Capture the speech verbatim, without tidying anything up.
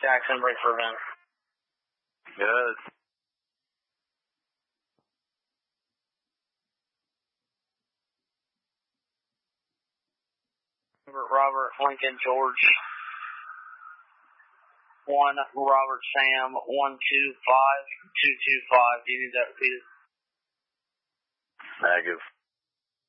Jackson, break for event. Good. Robert, Lincoln, George. One, Robert, Sam, one, two, five, two, two, five. Do you need that repeated? Negative.